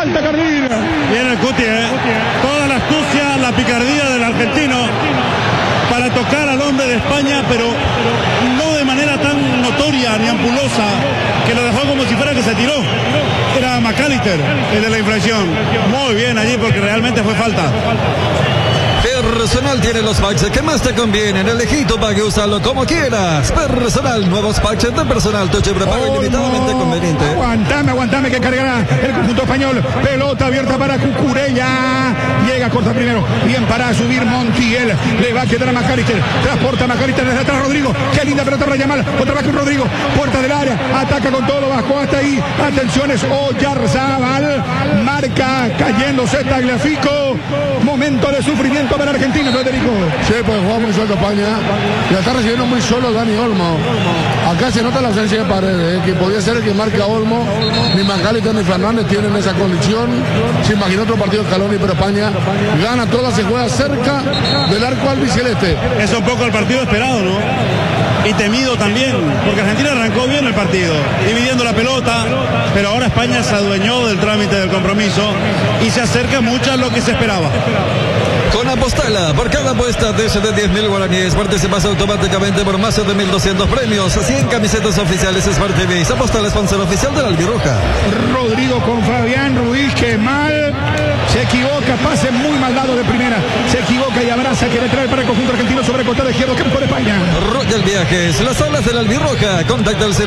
falta, Carlina. Viene el Cuti, toda la astucia, la picardía del argentino para tocar al hombre de España, pero no de manera tan notoria ni ampulosa, que lo dejó como si fuera que se tiró. Era McAllister, el de la infracción. Muy bien allí, porque realmente fue falta. Personal tiene los packs que más te convienen. Elegí tu pack y úsalo como quieras. Personal, nuevos packs de personal. Toche prepago ilimitadamente conveniente. Aguantame que cargará el conjunto español. Pelota abierta para Cucurella. Llega, corta primero. Bien para subir Montiel. Le va a quedar a McAllister. Transporta a McAllister desde atrás Rodrigo. Qué linda pelota para Yamal. Otra vez con Rodrigo. Puerta del área. Ataca con todo. Lo bajó hasta ahí. Atención, es Oyarzabal. Marca cayéndose Tagliafico. Momento de sufrimiento para Argentina, Federico. Sí, pues juega muy suelto España. Y está recibiendo muy solo Dani Olmo. Acá se nota la ausencia de Paredes, que podía ser el que marca Olmo. Ni McAllister ni Fernández tienen esa condición. Se imaginó otro partido de Scaloni, pero España gana toda, se juega cerca del arco albiceleste. Es un poco el partido esperado, ¿no? Y temido también, porque Argentina arrancó bien el partido, dividiendo la pelota, pero ahora España se adueñó del trámite del compromiso y se acerca mucho a lo que se esperaba. Con Apostala, por cada apuesta de 10.000 guaraníes, participas automáticamente por más de 1.200 premios, 100 camisetas oficiales Smart TV. Apostala, sponsor oficial de la Albirroja. Rodrigo con Fabián Ruiz, que mal, se equivoca, pase muy mal dado de primera, se equivoca y abraza, quiere traer para el conjunto argentino sobre el costado izquierdo, campo de España. Royal Viajes, las salas de la Albirroja, contacta al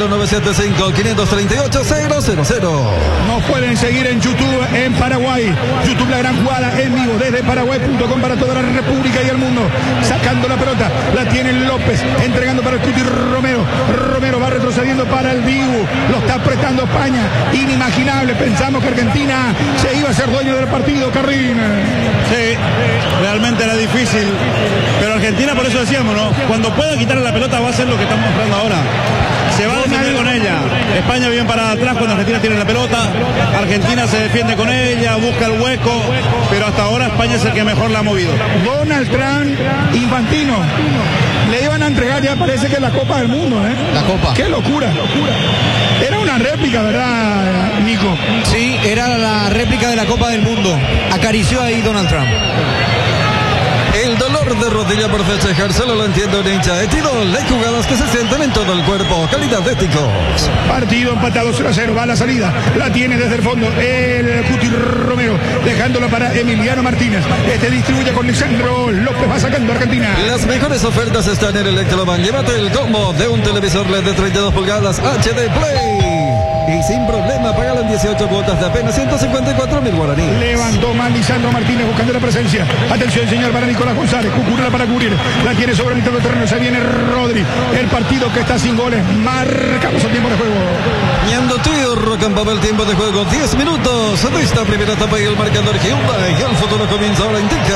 0975-538-000. Nos pueden seguir en YouTube en Paraguay, YouTube La Gran Jugada en vivo desde paraguay.com para toda la República y el mundo. Sacando la pelota, la tiene López, entregando para el Cuti Romero. Romero va retrocediendo para el Dibu, lo está apretando España, inimaginable. Pensamos que Argentina se iba a ser dueño del partido, Carrín. Sí, realmente era difícil, pero Argentina, por eso decíamos, ¿no? Cuando pueda quitarle la pelota va a hacer lo que estamos mostrando ahora. Se va a defender con ella. España bien parada atrás cuando Argentina tiene la pelota. Argentina se defiende con ella, busca el hueco, pero hasta ahora España es el que mejor la ha movido. Donald Trump, Infantino, le iban a entregar, ya parece que la Copa del Mundo, ¿eh? La Copa. ¡Qué locura! Era una réplica, ¿verdad, Nico? Sí, era la réplica de la Copa del Mundo. Acarició ahí Donald Trump. El dolor de rodilla por festejar solo lo entiende un hincha de Tidol. Hay jugadas que se sienten en todo el cuerpo. Calidad de Ticos. Partido empatado 0-0. Va a la salida. La tiene desde el fondo el Cuti Romero. Dejándolo para Emiliano Martínez. Este distribuye con Lisandro López. Va sacando a Argentina. Las mejores ofertas están en Electroban. Llévate el combo de un televisor LED de 32 pulgadas HD Play. Y sin problema, págalo en 18 cuotas de apenas 154.000 guaraníes. Levantó mal Lisandro Martínez buscando la presencia. Atención, señor, para Nicolás González. Cucurella para cubrir. La tiene sobre el mitad del terreno. Se viene Rodri. El partido que está sin goles. Marcamos el tiempo de juego. Ñando Tío, Rocampa, el tiempo de juego. 10 minutos de esta primera etapa y el marcador Hyundai. Y el futuro comienza ahora, indica.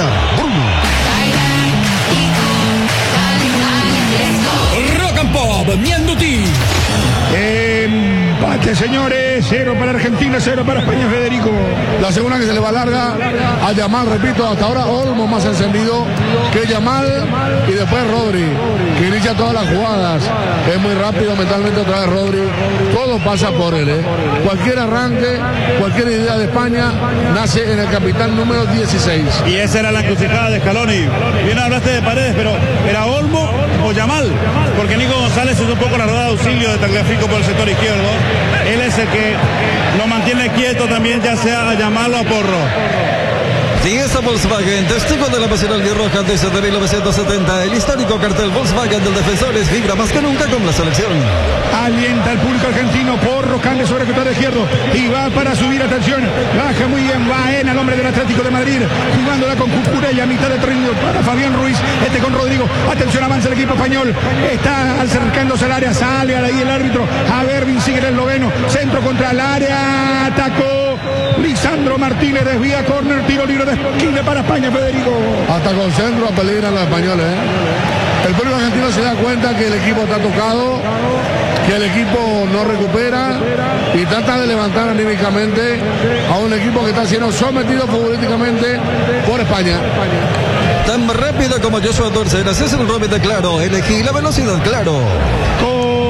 Rocampa, Ñando Tío. Empate, señores. 0 para Argentina, 0 para España, Federico. La segunda que se le va larga a Yamal, repito, hasta ahora Olmo más encendido que Yamal y después Rodri, que inicia todas las jugadas. Es muy rápido mentalmente otra vez Rodri. Todo pasa por él, ¿eh? Cualquier arranque, cualquier idea de España nace en el capitán número 16. Y esa era la encrucijada de Scaloni. Bien hablaste de Paredes, pero ¿era Olmo o Yamal? Porque Nico González es un poco la rueda de auxilio de Tagliafico por el sector izquierdo. Él es el que lo mantiene quieto también, ya sea a Yamal o a Porro. Tiesa Volkswagen, testigo de la pasión albirroja desde 1970. El histórico cartel Volkswagen del Defensores vibra más que nunca con la selección. Alienta al público argentino. Porro cambia sobre el costado izquierdo y va para subir. Atención, baja muy bien Baena, el hombre del Atlético de Madrid, jugándola con Cucurella a mitad de terreno para Fabián Ruiz. Con Rodrigo. Atención, avanza el equipo español. Está acercándose al área. Sale ahí el árbitro. A ver, sigue el esloveno. Centro contra el área. Atacó Lisandro Martínez. Desvía córner. Tiro libre de esquina para España, Federico. Hasta con centro peligran los españoles, ¿eh? El público argentino se da cuenta que el equipo está tocado, que el equipo no recupera y trata de levantar anímicamente a un equipo que está siendo sometido futbolísticamente por España. Tan rápido como Joshua Dorsen, así es el Robin de Claro. Elegí la velocidad, Claro.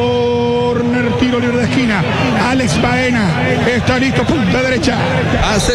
Córner, tiro libre de esquina. Alex Baena está listo, punta derecha.